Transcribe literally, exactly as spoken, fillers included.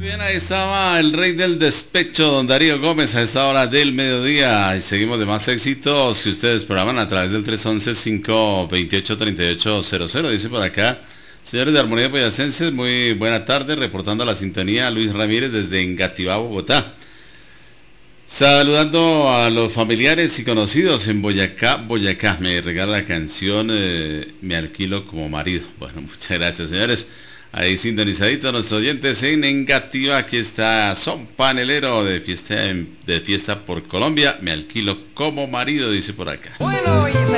Bien, ahí estaba el rey del despecho, don Darío Gómez, a esta hora del mediodía. Y seguimos de más éxitos. Si ustedes programan a través del tres once, cinco veintiocho, treinta y ocho cero cero, dice por acá. Señores de Armonía Boyacenses, muy buena tarde. Reportando la sintonía, Luis Ramírez desde Engativá, Bogotá. Saludando a los familiares y conocidos en Boyacá, Boyacá. Me regala la canción eh, Me alquilo como marido. Bueno, muchas gracias, señores. Ahí sintonizadito nuestros oyentes en Engativá. Aquí está Son Panelero de fiesta, de fiesta por Colombia. Me alquilo como marido, dice por acá.